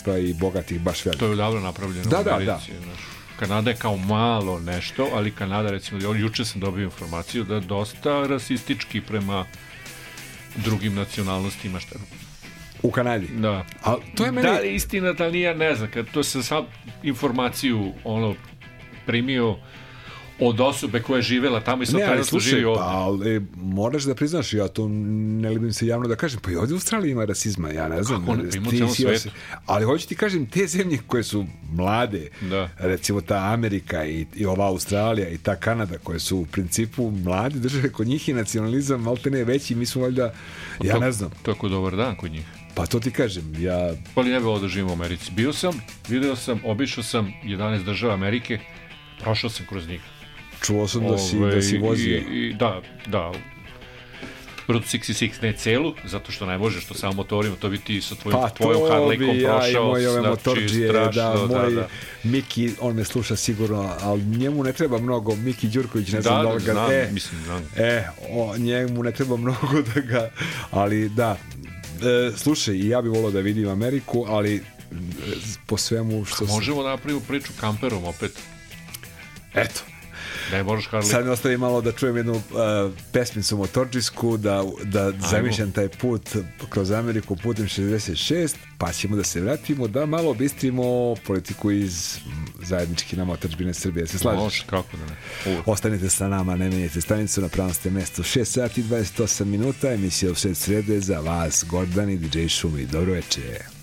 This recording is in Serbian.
bogatstva i bogatih baš veliko. To je odavno napravljeno u Americi. Kanada je kao malo nešto, ali Kanada, recimo, juče sam dobio informaciju da je dosta rasistički prema drugim nacionalnostima. U Kanadi? Da. A to je meni... Da li istina, da li nije, ne znam, kad to sam sad informaciju primio od osobe koja je živela tamo i sad trenutno živi ovdje. Ali moraš da priznaš, ja to ne libim se javno da kažem, pa i ovdje u Australiji ima rasizma, ja ne znam. Kako ne, pa ima u celom svetu. Ali hoću ti kažem, te zemlje koje su mlade, recimo ta Amerika i ova Australija i ta Kanada, koje su u principu mlade države, kod njih je nacionalizam maltene veći, mi smo valjda, ja ne znam. To je kod dobar dan kod njih. Pa to ti kažem, ja... Pa li ne bi ovo da živim u Americi? Bio sam, video sam, obišao sam 11 država Amerike, prošao sam kroz njih. Čuo sam da si vozio. Da. Route 66, ne celu, zato što ne možeš to samo motorima, to bi ti sa tvojom Harleykom prošao. Pa to bi ja i moje motorđije, moj Miki, on me sluša sigurno, ali njemu ne treba mnogo, Miki Đurković, ne znam da li ga... Znam. Njemu ne treba mnogo da ga... Ali da, slušaj, i ja bih volao da vidim Ameriku, ali po svemu što... Možemo da napravimo priču kamperom opet. Eto. Ne, sad mi ostavi malo da čujem jednu pesmicu motorđisku, da zamišljam taj put kroz Ameriku putem 66, pa ćemo da se vratimo, da malo obistrimo politiku iz zajednički nama otadžbine Srbije. Se slažeš? Kako da ne? Ostanite sa nama, ne menjajte stanicu, na pravom ste mestu. 6 sati 28 minuta, emisija u sred srede za vas, Gordan i DJ Šumi. Dobro večer.